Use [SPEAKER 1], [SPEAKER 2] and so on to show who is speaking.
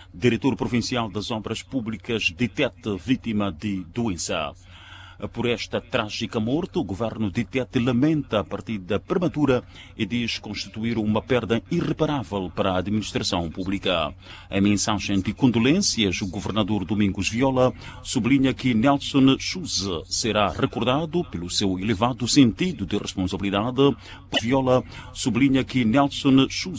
[SPEAKER 1] Diretor Provincial das Obras Públicas de Tete, vítima de doença. Por esta trágica morte, o governo de Tete lamenta a partida prematura e diz constituir uma perda irreparável para a administração pública. Em mensagem de condolências, o governador Domingos Viola sublinha que Nelson Chuse será recordado pelo seu elevado sentido de responsabilidade. Viola sublinha que Nelson Chuse